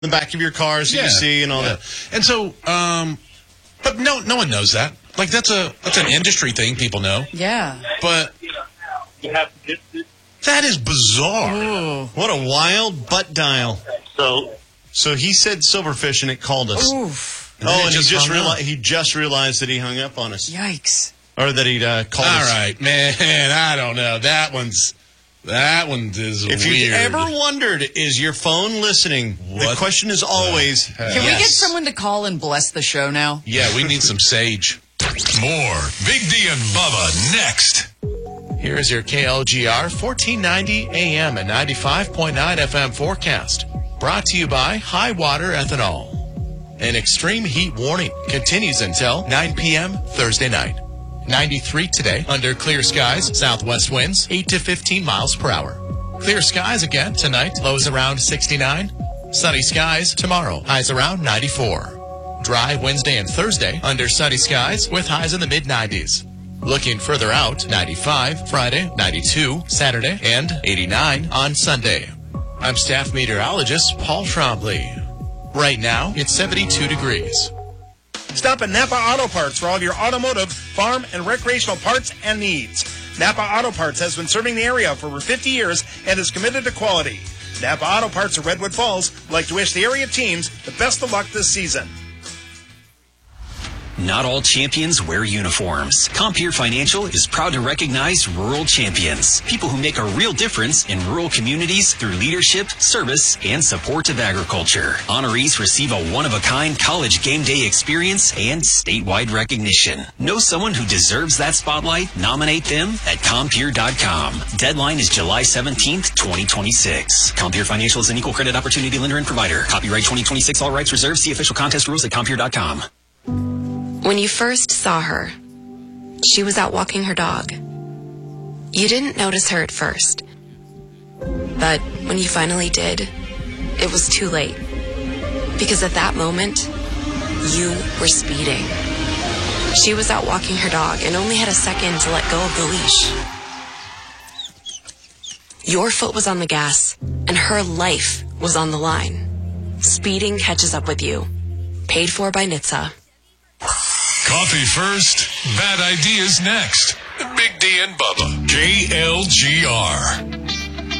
the back of your cars that you see and all that. And so, but no one knows that. Like that's an industry thing people know. Yeah. But that is bizarre. Ooh. What a wild butt dial. So he said silverfish and it called us. Oof. And he just realized that he hung up on us. Yikes. Or that he'd called All us. right, man. I don't know. That one is weird. If you've ever wondered, is your phone listening? The question is always, Can we get someone to call and bless the show now? Yeah, we need some sage. More Big D and Bubba next. Here is your KLGR 1490 AM and 95.9 FM forecast. Brought to you by High Water Ethanol. An extreme heat warning continues until 9 p.m. Thursday night. 93 today under clear skies, southwest winds 8 to 15 miles per hour. Clear skies again tonight, lows around 69. Sunny skies tomorrow, highs around 94. Dry Wednesday and Thursday under sunny skies with highs in the mid-90s. Looking further out, 95 Friday, 92 Saturday, and 89 on Sunday. I'm staff meteorologist Paul Trombley. Right now, it's 72 degrees. Stop at Napa Auto Parts for all of your automotive, farm, and recreational parts and needs. Napa Auto Parts has been serving the area for over 50 years and is committed to quality. Napa Auto Parts of Redwood Falls would like to wish the area teams the best of luck this season. Not all champions wear uniforms. Compeer Financial is proud to recognize rural champions, people who make a real difference in rural communities through leadership, service, and support of agriculture. Honorees receive a one-of-a-kind college game day experience and statewide recognition. Know someone who deserves that spotlight? Nominate them at Compeer.com. Deadline is July 17th, 2026. Compeer Financial is an equal credit opportunity lender and provider. Copyright 2026, all rights reserved. See official contest rules at Compeer.com. When you first saw her, she was out walking her dog. You didn't notice her at first. But when you finally did, it was too late. Because at that moment, you were speeding. She was out walking her dog and only had a second to let go of the leash. Your foot was on the gas, and her life was on the line. Speeding catches up with you. Paid for by NHTSA. Coffee first, bad ideas next. Big D and Bubba. KLGR.